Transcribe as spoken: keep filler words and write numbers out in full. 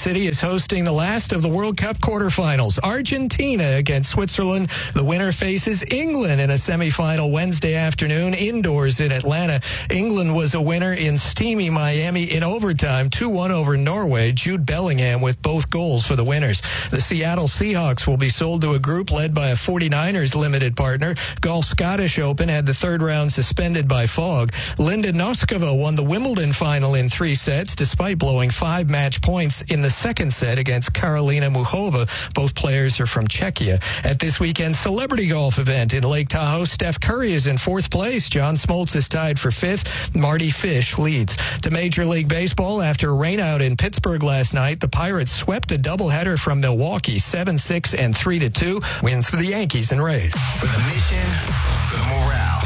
City is hosting the last of the World Cup quarterfinals. Argentina against Switzerland. The winner faces England in a semifinal Wednesday afternoon indoors in Atlanta. England was a winner in steamy Miami in overtime, two one over Norway. Jude Bellingham with both goals for the winners. The Seattle Seahawks will be sold to a group led by a forty-niners limited partner. Golf Scottish Open had the third round suspended by fog. Linda Noskova won the Wimbledon final in three sets despite blowing five match points in the second set against Karolina Muchova. Both players are from Czechia. At this weekend's celebrity golf event in Lake Tahoe, Steph Curry is in fourth place. John Smoltz is tied for fifth. Marty Fish leads. To Major League Baseball, after a rainout in Pittsburgh last night, the Pirates swept a doubleheader from Milwaukee, seven six and three to two. Wins for the Yankees and Rays. For the mission, for the morale.